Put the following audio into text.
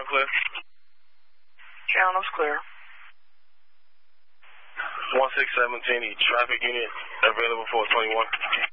clear. Channel's clear. 1617, traffic unit available for 21.